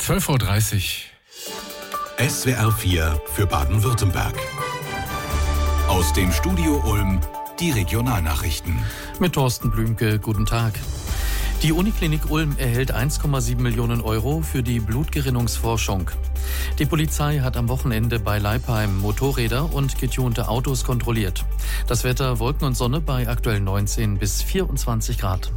12:30 Uhr. SWR 4 für Baden-Württemberg. Aus dem Studio Ulm die Regionalnachrichten. Mit Thorsten Blümke, guten Tag. Die Uniklinik Ulm erhält 1,7 Millionen Euro für die Blutgerinnungsforschung. Die Polizei hat am Wochenende bei Leipheim Motorräder und getunte Autos kontrolliert. Das Wetter Wolken und Sonne bei aktuell 19 bis 24 Grad.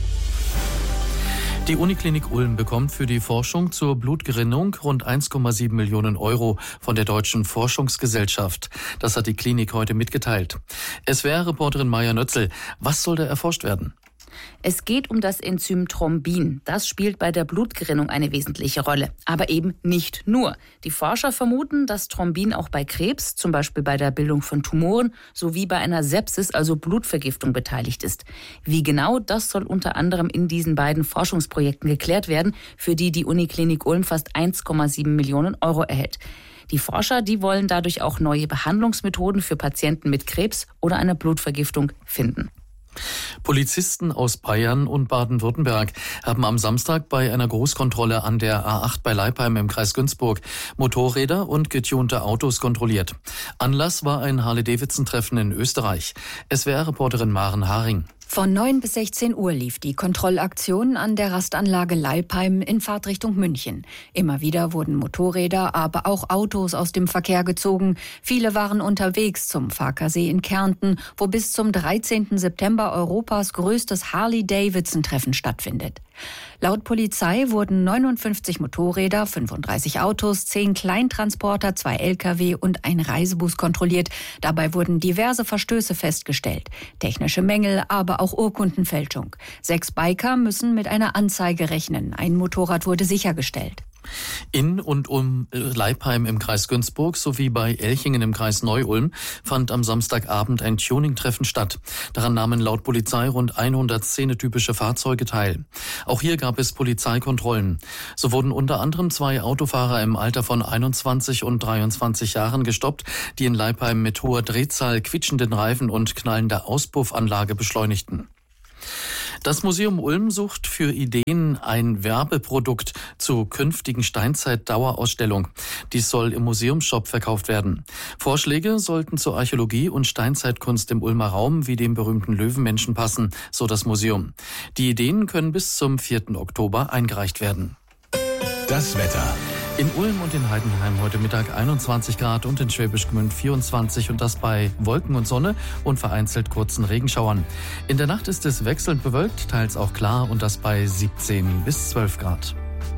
Die Uniklinik Ulm bekommt für die Forschung zur Blutgerinnung rund 1,7 Millionen Euro von der Deutschen Forschungsgesellschaft. Das hat die Klinik heute mitgeteilt. SWR-Reporterin Maja Nötzel, was soll da erforscht werden? Es geht um das Enzym Thrombin. Das spielt bei der Blutgerinnung eine wesentliche Rolle. Aber eben nicht nur. Die Forscher vermuten, dass Thrombin auch bei Krebs, zum Beispiel bei der Bildung von Tumoren, sowie bei einer Sepsis, also Blutvergiftung, beteiligt ist. Wie genau, das soll unter anderem in diesen beiden Forschungsprojekten geklärt werden, für die die Uniklinik Ulm fast 1,7 Millionen Euro erhält. Die Forscher, die wollen dadurch auch neue Behandlungsmethoden für Patienten mit Krebs oder einer Blutvergiftung finden. Polizisten aus Bayern und Baden-Württemberg haben am Samstag bei einer Großkontrolle an der A8 bei Leipheim im Kreis Günzburg Motorräder und getunte Autos kontrolliert. Anlass war ein Harley-Davidson-Treffen in Österreich. SWR-Reporterin Maren Haring. Von 9 bis 16 Uhr lief die Kontrollaktion an der Rastanlage Leipheim in Fahrtrichtung München. Immer wieder wurden Motorräder, aber auch Autos aus dem Verkehr gezogen. Viele waren unterwegs zum Farkasee in Kärnten, wo bis zum 13. September Europas größtes Harley-Davidson-Treffen stattfindet. Laut Polizei wurden 59 Motorräder, 35 Autos, 10 Kleintransporter, 2 Lkw und ein Reisebus kontrolliert. Dabei wurden diverse Verstöße festgestellt. Technische Mängel, aber auch Urkundenfälschung. 6 Biker müssen mit einer Anzeige rechnen. Ein Motorrad wurde sichergestellt. In und um Leipheim im Kreis Günzburg sowie bei Elchingen im Kreis Neu-Ulm fand am Samstagabend ein Tuning-Treffen statt. Daran nahmen laut Polizei rund 100 szenetypische Fahrzeuge teil. Auch hier gab es Polizeikontrollen. So wurden unter anderem 2 Autofahrer im Alter von 21 und 23 Jahren gestoppt, die in Leipheim mit hoher Drehzahl, quietschenden Reifen und knallender Auspuffanlage beschleunigten. Das Museum Ulm sucht für Ideen ein Werbeprodukt zur künftigen Steinzeit-Dauerausstellung. Dies soll im Museumsshop verkauft werden. Vorschläge sollten zur Archäologie und Steinzeitkunst im Ulmer Raum wie dem berühmten Löwenmenschen passen, so das Museum. Die Ideen können bis zum 4. Oktober eingereicht werden. Das Wetter. In Ulm und in Heidenheim heute Mittag 21 Grad und in Schwäbisch Gmünd 24 und das bei Wolken und Sonne und vereinzelt kurzen Regenschauern. In der Nacht ist es wechselnd bewölkt, teils auch klar und das bei 17 bis 12 Grad.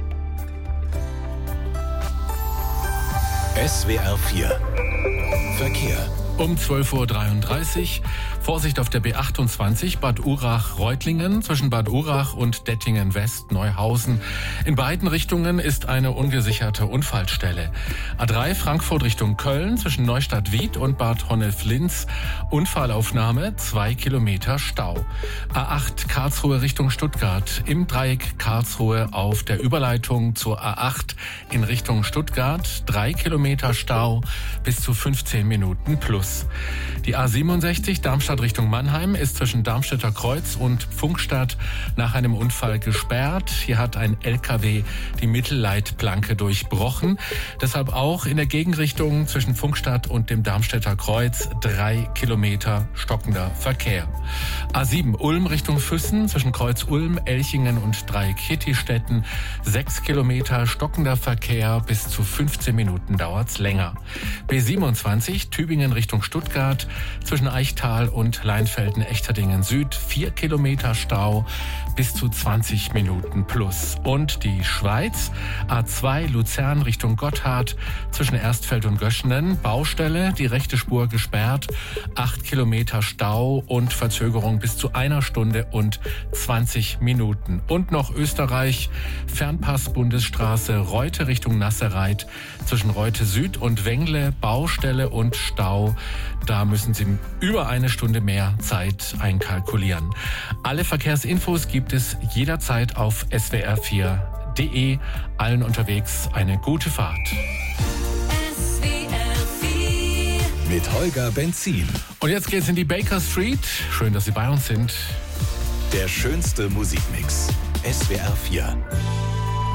SWR 4 Verkehr. Um 12:33 Uhr. Vorsicht auf der B28 Bad Urach-Reutlingen zwischen Bad Urach und Dettingen-West-Neuhausen. In beiden Richtungen ist eine ungesicherte Unfallstelle. A3 Frankfurt Richtung Köln zwischen Neustadt-Wied und Bad Honnef-Linz. Unfallaufnahme, 2 Kilometer Stau. A8 Karlsruhe Richtung Stuttgart. Im Dreieck Karlsruhe auf der Überleitung zur A8 in Richtung Stuttgart. 3 Kilometer Stau bis zu 15 Minuten plus. Die A67 Darmstadt Richtung Mannheim ist zwischen Darmstädter Kreuz und Pfungstadt nach einem Unfall gesperrt. Hier hat ein LKW die Mittelleitplanke durchbrochen. Deshalb auch in der Gegenrichtung zwischen Pfungstadt und dem Darmstädter Kreuz 3 Kilometer stockender Verkehr. A7 Ulm Richtung Füssen zwischen Kreuz Ulm, Elchingen und Dreieck-Hittistetten 6 Kilometer stockender Verkehr, bis zu 15 Minuten dauert's länger. B27 Tübingen Richtung Stuttgart zwischen Eichtal und Leinfelden-Echterdingen Süd 4 Kilometer Stau bis zu 20 Minuten plus. Und die Schweiz A2 Luzern Richtung Gotthard zwischen Erstfeld und Göschenen Baustelle, die rechte Spur gesperrt, 8 Kilometer Stau und Verzögerung bis zu 1 Stunde und 20 Minuten. Und noch Österreich Fernpass Bundesstraße Reute Richtung Nasserreit zwischen Reute Süd und Wengle Baustelle und Stau. Da müssen Sie über 1 Stunde mehr Zeit einkalkulieren. Alle Verkehrsinfos gibt es jederzeit auf swr4.de. Allen unterwegs eine gute Fahrt. Mit Holger Benzin. Und jetzt geht's in die Baker Street. Schön, dass Sie bei uns sind. Der schönste Musikmix. SWR 4.